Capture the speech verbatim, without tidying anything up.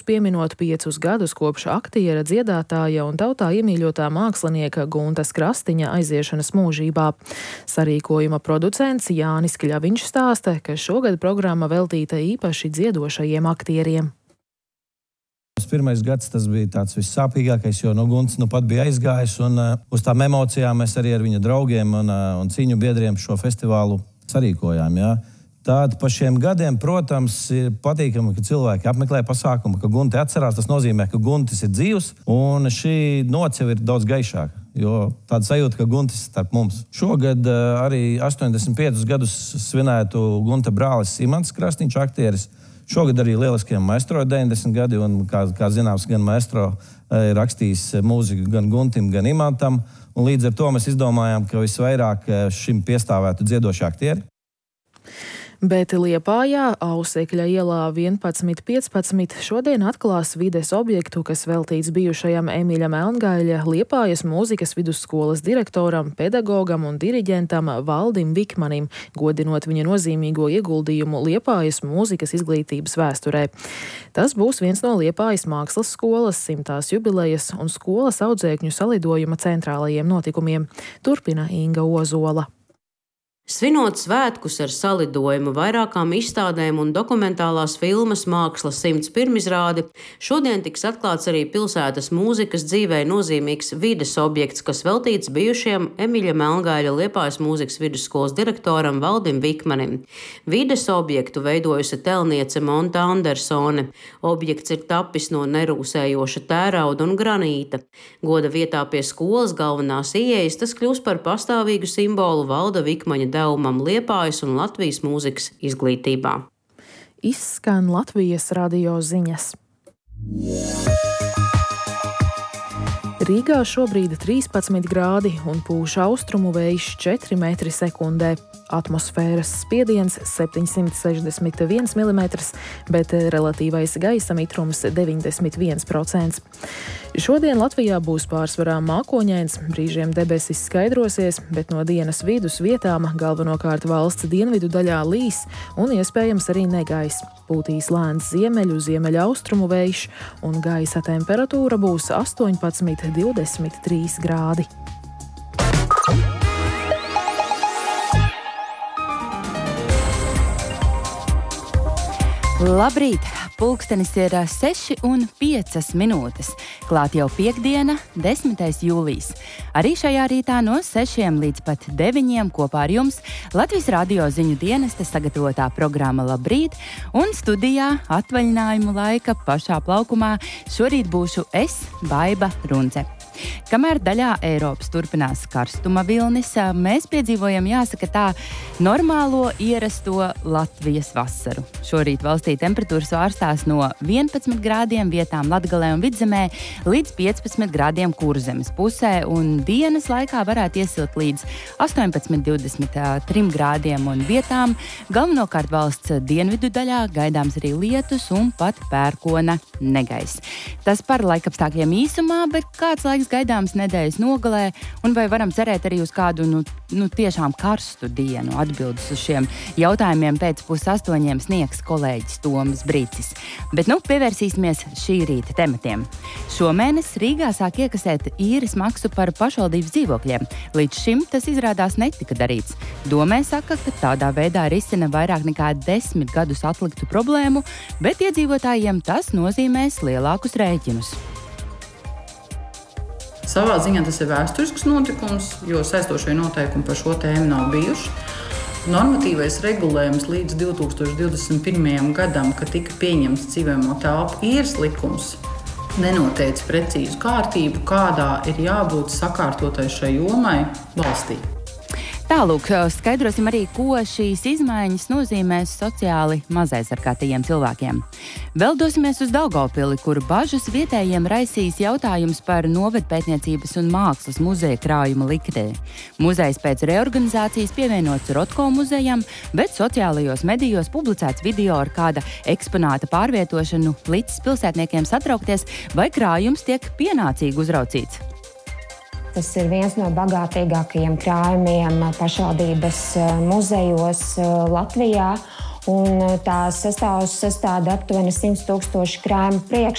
pieminot piecus gadus kopš aktiera, dziedātāja un tautā iemīļotā mākslinieka Guntas Krastiņa aiziešanas mūžībā. Sarīkojuma producents Jānis Kļaviņš stāsta, ka šogad programma veltīta īpaši dziedošajiem aktieriem. Pirmais gads tas bija tāds vissāpīgākais, jo no Gunts nu pat bija aizgājis, un uh, uz tām emocijām mēs arī ar viņa draugiem un, uh, un cīņu biedriem šo festivālu sarīkojām. Ja? Tād pa šiem gadiem, protams, ir patīkami, ka cilvēki apmeklē pasākumu, ka Gunti atcerās. Tas nozīmē, ka Guntis ir dzīvs, un šī nots jau ir daudz gaišāka, jo tāda sajūta, ka Guntis ir starp mums. Šogad uh, arī astoņdesmit piecus gadus svinētu Gunta brālis Imants Krastiņš, aktieris. Šogad arī lieliskiem maestro deviņdesmit gadi, un, kā, kā zināms, gan maestro ir rakstījis mūziku gan Guntim, gan Imantam. Un līdz ar to mēs izdomājām, ka visvairāk šim piestāvētu dziedošie aktieri. Bet Liepājā, Ausekļa ielā vienpadsmit piecpadsmit, šodien atklās vides objektu, kas veltīts bijušajam Emīļa Melngaļa Liepājas mūzikas vidusskolas direktoram, pedagogam un diriģentam Valdim Vikmanim, godinot viņa nozīmīgo ieguldījumu Liepājas mūzikas izglītības vēsturē. Tas būs viens no Liepājas mākslas skolas simtās jubilejas un skolas audzēkņu salidojuma centrālajiem notikumiem. Turpina Inga Ozola. Svinot svētkus ar salidojumu, vairākām izstādēm un dokumentālās filmas Mākslas simts pirmizrādi, šodien tiks atklāts arī pilsētas mūzikas dzīvē nozīmīgs vides objekts, kas veltīts bijušajam Emīļa Melngaļa Liepājas mūzikas vidusskolas direktoram Valdim Vikmanim. Vides objektu veidojusi telniece Monta Andersone. Objekts ir tapis no nerūsējoša tērauda un granīta. Goda vietā pie skolas galvenās ieejas tas kļūs par pastāvīgu simbolu Valda Vikmaņa devumam Liepājas un Latvijas mūzikas izglītībā. Izskan Latvijas radio ziņas. Rīgā šobrīd trīspadsmit grādi un pūš austrumu vējš četri metri sekundē. Atmosfēras spiediens septiņsimt sešdesmit viens milimetrs, bet relatīvais gaisa mitrums deviņdesmit viens procents. Šodien Latvijā būs pārsvarā mākoņains, brīžiem debesis skaidrosies, bet no dienas vidus vietām galvenokārt valsts dienvidu daļā līs un iespējams arī negaiss. Pūtīs lēns ziemeļu, ziemeļa austrumu vējš un gaisa temperatūra būs astoņpadsmit divdesmit trīs grādi. Labrīt! Pulkstenis ir seši un piecas minūtes. Klāt jau piektdiena, desmitais jūlijs. Arī šajā rītā no sešiem līdz pat deviņiem kopā ar jums Latvijas radio ziņu dienesta sagatavotā programma Labrīt, un studijā atvaļinājumu laika pašā plaukumā šorīt būšu es, Baiba Runce. Kamēr daļā Eiropas turpinās karstuma vilnis, mēs piedzīvojam, jāsaka tā, normālo ierasto Latvijas vasaru. Šorīt valstī temperatūras svārstās no vienpadsmit grādiem vietām Latgalē un Vidzemē līdz piecpadsmit grādiem Kurzemes pusē, un dienas laikā varētu iesilt līdz astoņpadsmit divdesmit trim grādiem un vietām. Galvenokārt valsts dienvidu daļā gaidāms arī lietus un pat pērkona negaiss. Tas par laikapstākļiem īsumā, bet kāds laiks gaidāms nedēļas nogalē, un vai varam cerēt arī uz kādu nu, nu, tiešām karstu dienu? Atbildes uz šiem jautājumiem pēc pusastoņiem sniegs kolēģis Toms Brīcis. Bet nu pievērsīsimies šī rīta tematiem. Šomēnes Rīgā sāk iekasēt īres maksu par pašvaldības dzīvokļiem. Līdz šim tas izrādās netika darīts. Domē saka, ka tādā veidā risina vairāk nekā desmit gadus atliktu problēmu, bet iedzīvotājiem tas nozīmēs lielākus rēķinus. Savā ziņā tas ir vēsturisks notikums, jo saistošie noteikumi par šo tēmu nav bijuši. Normatīvais regulējums līdz divi tūkstoši divdesmit pirmajam gadam, kad tika pieņemts dzīvojamo telpu īres likums, nenoteica precīzu kārtību, kādā ir jābūt sakārtotai šai jomai valstī. Tālūk, skaidrosim arī, ko šīs izmaiņas nozīmēs sociāli mazaizsargātajiem cilvēkiem. Vēl dosimies uz Daugavpili, kur bažas vietējiem raisīs jautājums par Novedpētniecības un mākslas muzeja krājuma likvidē. Muzejs pēc reorganizācijas pievienots Rotko muzejam, bet sociālajos medijos publicēts video ar kāda eksponāta pārvietošanu licis pilsētniekiem satraukties, vai krājums tiek pienācīgi uzraucīts. Tas ir viens no bagātīgākajiem krājumiem pašvaldības muzejos Latvijā, un tās sastāvs sastāda aptuveni simt tūkstoši krājumu priekš.